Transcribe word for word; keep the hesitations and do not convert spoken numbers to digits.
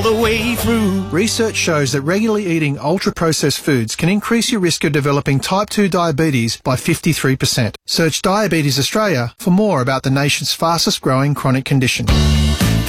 the way through. Research shows that regularly eating ultra-processed foods can increase your risk of developing type two diabetes by fifty-three percent. Search Diabetes Australia for more about the nation's fastest growing chronic condition.